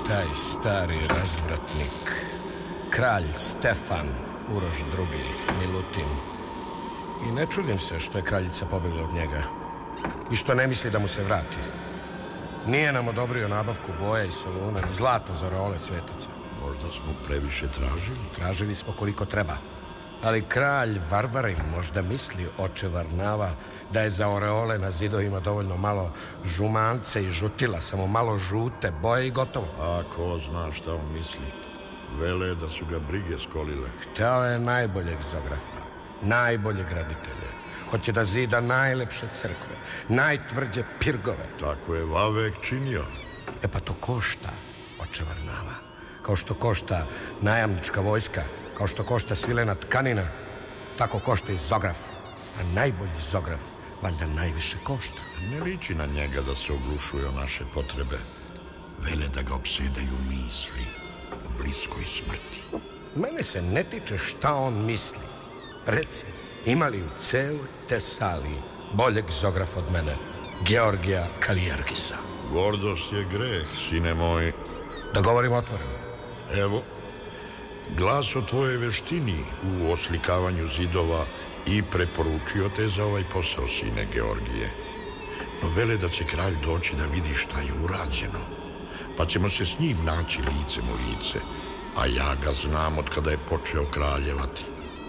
Taj stari razvratnik, kralj Stefan Uroš II, Milutin. I ne čudim se što je kraljica pobjegla od njega i što ne misli da mu se vrati. Nije nam odobrio nabavku boja i soluna, ni zlata za oreole cvetica. Možda smo previše tražili. Tražili smo koliko treba. Ali kralj Varvarin možda misli, oče Varnava, da je za oreole na zidovima dovoljno malo žumance i žutila, samo malo žute boje i gotovo. A ko zna šta on misli? Vele da su ga brige skolile. Hteo je najboljeg zografa, najbolje graditelje. Hoće da zida najlepše crkve, najtvrđe pirgove. Tako je Vavek činio. E pa to košta, oče Varnava. Kao što košta najamnička vojska, kao što košta svilena tkanina, tako košta i zograf. A najbolji zograf valjda najviše košta. Ne liči na njega da se oglušuje o naše potrebe. Vele da ga opsedaju misli o bliskoj smrti. Mene se ne tiče šta on misli. Reci, ima li u celoj Tesaliji boljeg zografa od mene, Georgija Kalijergisa? Gordost je greh, sine moj. Da govorim otvoreno. Evo, glas o tvojoj veštini u oslikavanju zidova i preporučio te za ovaj posao, sine Georgije. No vele da će kralj doći da vidi šta je urađeno, pa ćemo se s njim naći licem u lice, a ja ga znam od kada je počeo kraljevati.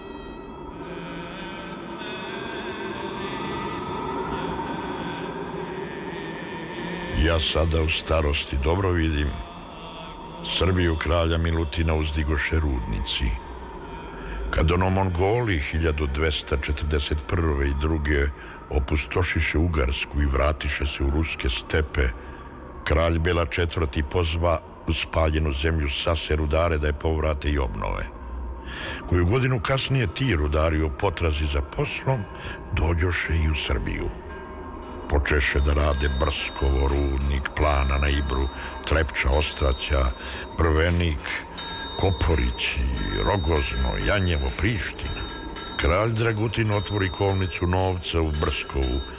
Ja sada u starosti dobro vidim. Srbiju kralja Milutina uzdigoše rudnici. Kad ono Mongoli 1241. i druge opustošiše Ugarsku i vratiše se u ruske stepe, kralj Bela IV. Pozva u spaljenu zemlju sase rudare da je povrate i obnove. Koju godinu kasnije ti rudari u potrazi za poslom dođoše i u Srbiju. Počeše da rade Brskovo, Rudnik, Plana na Ibru, Trepča, Ostraća, Brvenik, Koporić, Rogozno, Janjevo, Priština. Kralj Dragutin otvori kolnicu novca u Brskovu